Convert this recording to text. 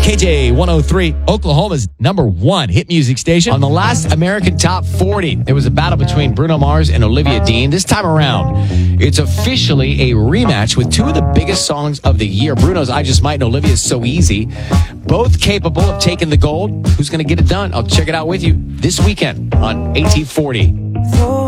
KJ 103, Oklahoma's #1 hit music station. On the last American Top 40, there was a battle between Bruno Mars and Olivia Dean. This time around, it's officially a rematch with two of the biggest songs of the year. Bruno's I Just Might and Olivia's So Easy. Both capable of taking the gold. Who's going to get it done? I'll check it out with you this weekend on AT40.